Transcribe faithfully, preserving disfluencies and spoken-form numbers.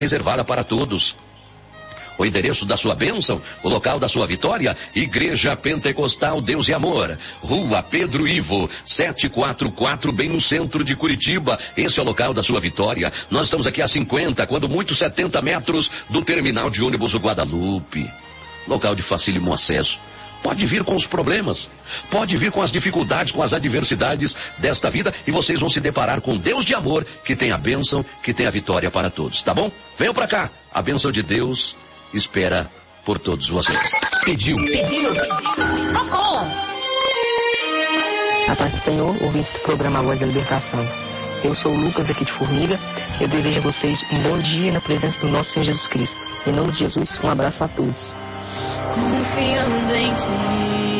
reservada para todos. O endereço da sua bênção, o local da sua vitória, Igreja Pentecostal Deus e Amor, Rua Pedro Ivo, setecentos e quarenta e quatro, bem no centro de Curitiba. Esse é o local da sua vitória. Nós estamos aqui a cinquenta, quando muito setenta metros do terminal de ônibus Guadalupe. Local de facílimo acesso. Pode vir com os problemas, pode vir com as dificuldades, com as adversidades desta vida, e vocês vão se deparar com Deus de amor, que tem a bênção, que tem a vitória para todos, tá bom? Venham pra cá, a bênção de Deus espera por todos vocês. Pediu. Pediu, pediu. Socorro. A paz do Senhor, ouvintes do programa Voz da Libertação. Eu sou o Lucas aqui de Formiga. Eu desejo a vocês um bom dia na presença do nosso Senhor Jesus Cristo. Em nome de Jesus, um abraço a todos. Confiando em ti.